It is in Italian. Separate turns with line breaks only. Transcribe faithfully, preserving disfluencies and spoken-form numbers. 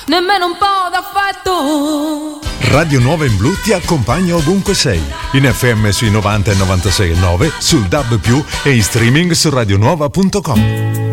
nemmeno un po' d'affetto.
Radio Nuova in Blu ti accompagna ovunque sei, in F M sui novanta e novantasei e nove, sul D A B più, e in streaming su radionuova punto com.